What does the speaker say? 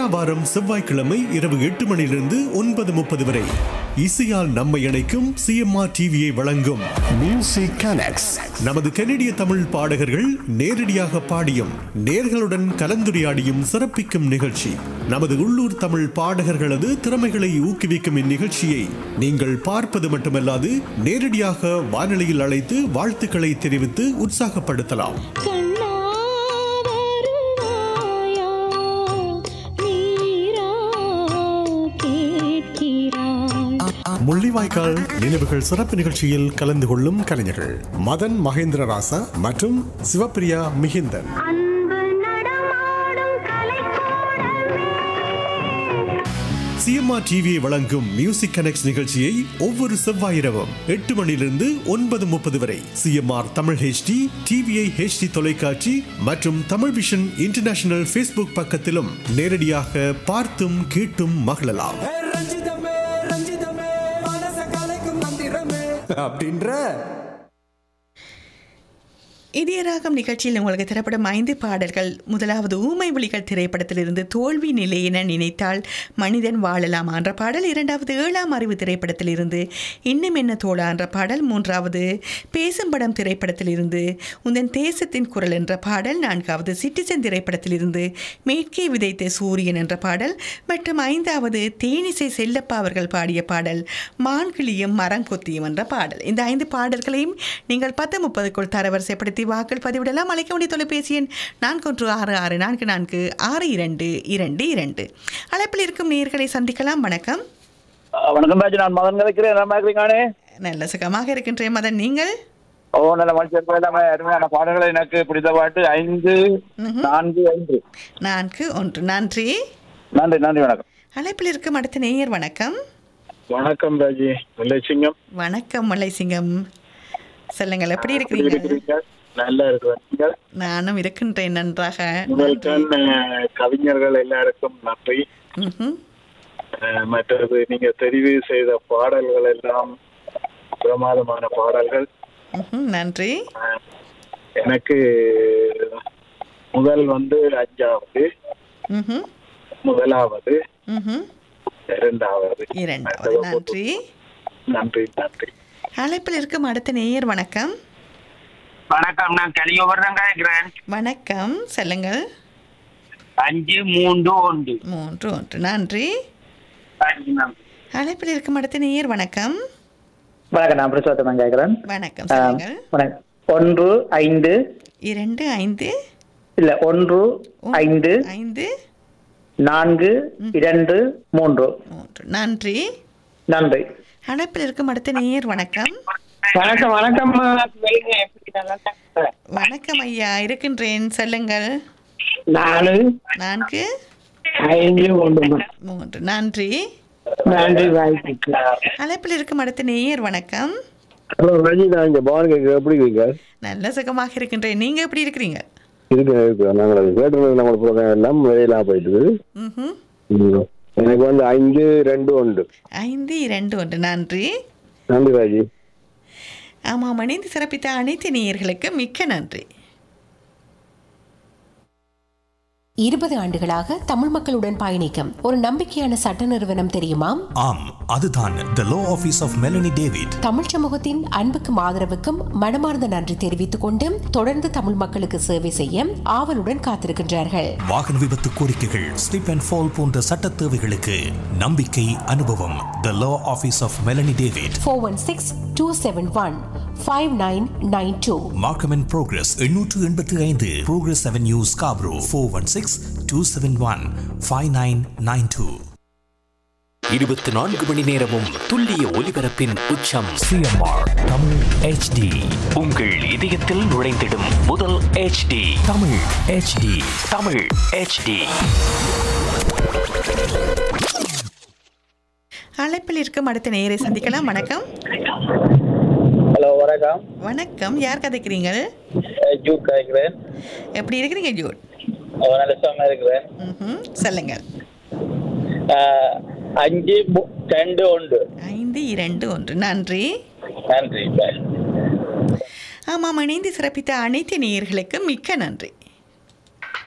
வாரம் செவ்வாய்க்கிழமை இரவு 8 மணியிலிருந்து 9:30 வரை இசையால் நம்மை இணைக்கும் சிஎம்ஆர் டிவியை வழங்கும் மியூசிக் கனெக்ட்ஸ். நமது கனடிய தமிழ் பாடகர்கள் நேரடியாக பாடியும் நேர்களுடன் கலந்துரையாடியும் சிறப்பிக்கும் நிகழ்ச்சி. நமது உள்ளூர் தமிழ் பாடகர்களது திறமைகளை ஊக்குவிக்கும் இந்நிகழ்ச்சியை நீங்கள் பார்ப்பது மட்டுமல்லாது நேரடியாக வானொலியில் அழைத்து வாழ்த்துக்களை தெரிவித்து உற்சாகப்படுத்தலாம். முள்ளிவாய்க்கால் நினைவுகள் சிறப்பு நிகழ்ச்சியில் கலந்து கொள்ளும் கலைஞர்கள் மதன் மகேந்திர ராசா மற்றும் சிவப்பிரியா மிகிந்தன். சிஎம்ஆர் டிவியை வழங்கும் மியூசிக் கனெக்ட்ஸ் நிகழ்ச்சியை ஒவ்வொரு செவ்வாய் இரவும் 8 மணியிலிருந்து 9:30 வரை CMR Tamil HD, TVI HD தொலைக்காட்சி மற்றும் தமிழ் விஷன் இன்டர்நேஷனல் ஃபேஸ்புக் பக்கத்திலும் நேரடியாக பார்த்தும் கேட்டும் மகிழலாம். அப்படின்ற இதயராகம் நிகழ்ச்சியில் உங்களுக்கு தரப்படும் 5 பாடல்கள். முதலாவது ஊமை விழிகள் திரைப்படத்திலிருந்து தோல்வி நிலை என நினைத்தால் மனிதன் வாழலாம் என்ற பாடல். இரண்டாவது 7ஆம் அறிவு திரைப்படத்திலிருந்து இன்னும் என்ன தோழா என்ற பாடல். மூன்றாவது பேசும் படம் திரைப்படத்திலிருந்து உந்தன் தேசத்தின் குரல் என்ற பாடல். நான்காவது சிட்டிசன் திரைப்படத்திலிருந்து மேற்கே விதைத்த சூரியன் என்ற பாடல். மற்றும் 5வது தேனிசை செல்லப்பா அவர்கள் பாடிய பாடல் மான்கிளியும் மரங்கொத்தியும் என்ற பாடல். இந்த 5 பாடல்களையும் நீங்கள் 10:30க்குள் தரவரிசைப்படுத்தி வாக்கள் பதிவிடலாம். அழைக்க வேண்டிய தொலைபேசி எண் 4166442222. அழைப்பில் இருக்கும் நேயர்களை சந்திக்கலாம். வணக்கம். வணக்கம் ராஜ், நான் மதன் கதைக்கிறேன். நல்ல சுகமாக இருக்கின்றேன் மதன், நீங்கள்? நல்ல மனுஷன். அருமையான பாடல்கள். எனக்கு பிடித்த பாட்டு 5-4-1. 4-1. நன்றி நன்றி நன்றி. வணக்கம். அழைப்பில் இருக்கும் அடுத்த நேயர். வணக்கம். வணக்கம் ராஜி. முல்லைசிங்கம். வணக்கம் முல்லைசிங்கம், சொல்லுங்கள், எப்படி இருக்கிறீங்க? நல்லா இருக்கிறேன். நானும் இருக்கின்றேன் நன்றாக. கவிஞர்கள் எல்லாருக்கும் நன்றி. மற்றது நீங்க தெரிவு செய்த பாடல்கள் எல்லாம் பிரமாதமான பாடல்கள். நன்றி. எனக்கு முதல் 5வது, முதலாவது, இரண்டாவது. நன்றி நன்றி நன்றி. அழைப்பில் இருக்கும் அடுத்த நேயர். வணக்கம். வணக்கம், நான் கலியோவர்தான் கேட்கிறேன். வணக்கம், சொல்லுங்கள். 5-3-1. 3-1. நன்றி. அழைப்பில் இருக்கும் அடுத்த நேயர். வணக்கம். வணக்கம், நான் பிரசோத்தமன் கேட்கிறேன். வணக்கம், சொல்லுங்கள். 1-5. 2-5. இல்ல 1-5. 4-2-3. நன்றி நன்றி. அழைப்பில் இருக்கும் அடுத்த நேயர். வணக்கம். வணக்கம். வணக்கம். வணக்கம் ஐயா, இருக்கின்றேன், சொல்லுங்கள். 4-5-3. நன்றி. நன்றி. அழைப்பில் இருக்கும் அடுத்த நேயர். வணக்கம். எப்படி இருக்கீங்க? நல்ல சுகமாக இருக்கின்றேன், நீங்க எப்படி இருக்கிறீங்க? எனக்கு 5-2-1. 5-2-1. நன்றி. நன்றி ராஜி. ஆமாம், இணைந்து சிறப்பித்த அனைத்து நேயர்களுக்கு மிக்க நன்றி. 20 ஆண்டுகளாக தமிழ் மக்களுடன் பயணிக்கும் ஒரு நம்பிக்கையான சட்ட நிறுவனம் தெரியுமா? ஆம், அதுதான் The Law Office of Melanie David. Tamil சமூகத்தின் அன்புக்கும் ஆதரவுக்கும் மனமார்ந்த நன்றி தெரிவித்துக் கொண்டு தொடர்ந்து தமிழ் மக்களுக்கு சேவை செய்ய ஆவலுடன் காத்திருக்கின்றார்கள். வாகன விபத்து கோரிக்கைகள், ஸ்லிப் அண்ட் ஃபால் போன்ற சட்ட தேவைகளுக்கு நம்பிக்கை, அனுபவம். The Law Office of Melanie David. 416-271-5992. Markham and Progress 885 Progress Avenue, Scarborough. 416-271-5992. 24 மணி நேரமும் துல்லிய ஒலிபரப்பின் உச்சம் சிஎம்ஆர் தமிழ் HD. உங்கள் இதயத்தில் நுழைந்திடும் முதல் HD. Tamil HD. Tamil HD. அழைப்பில் இருக்கும் அடுத்த நேயரை சந்திக்கலாம். வணக்கம். ஹலோ, வணக்கம். வணக்கம், யார் கதைக்கிறீங்க? ஜூட் கதைக்கிறேன். எப்படி இருக்கிறீங்க ஜூட்? நல்ல சுகமா இருக்கிறேன். சொல்லுங்கள். 5-2-1. 5-2-1. நன்றி. நன்றி. ஆமாம், இணைந்து சிறப்பித்த அனைத்து நேயர்களுக்கு மிக்க நன்றி.